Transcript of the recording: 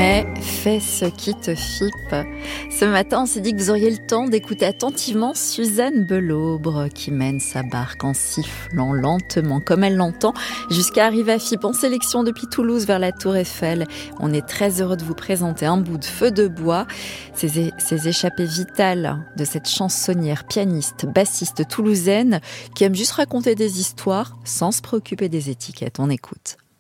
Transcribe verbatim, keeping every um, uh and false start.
Mais fais ce qui te fippe. Ce matin, on s'est dit que vous auriez le temps d'écouter attentivement Suzanne Belaubre qui mène sa barque en sifflant lentement comme elle l'entend jusqu'à arriver à Fippe en sélection depuis Toulouse vers la Tour Eiffel. On est très heureux de vous présenter un bout de feu de bois, ces, é- ces échappées vitales de cette chansonnière, pianiste, bassiste toulousaine qui aime juste raconter des histoires sans se préoccuper des étiquettes. On écoute.